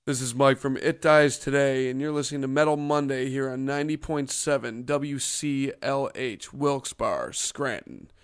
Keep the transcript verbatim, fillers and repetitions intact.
This is Mike from It Dies Today, and you're listening to Metal Monday here on ninety point seven W C L H, Wilkes-Barre, Scranton.